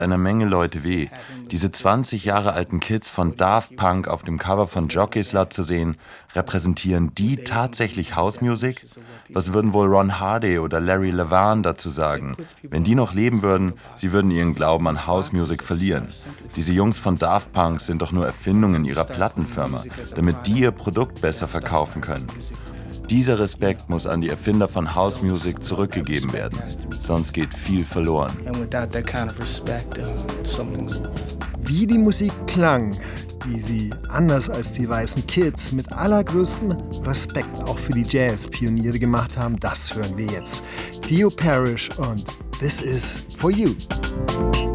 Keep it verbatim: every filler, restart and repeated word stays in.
einer Menge Leute weh. Diese zwanzig Jahre alten Kids von Daft Punk auf dem Cover von Jockey's Lot zu sehen, repräsentieren die tatsächlich Housemusik? Was würden wohl Ron Hardy oder Larry Levan dazu sagen? Wenn die noch leben würden, sie würden ihren Glauben an Housemusik verlieren. Diese Jungs von Daft Punk sind doch nur Erfindungen ihrer Plattenfirma, damit die ihr Produkt besser verkaufen können. Dieser Respekt muss an die Erfinder von House Music zurückgegeben werden, sonst geht viel verloren. Wie die Musik klang, wie sie, anders als die weißen Kids, mit allergrößtem Respekt auch für die Jazz-Pioniere gemacht haben, das hören wir jetzt. Theo Parrish und This Is For You.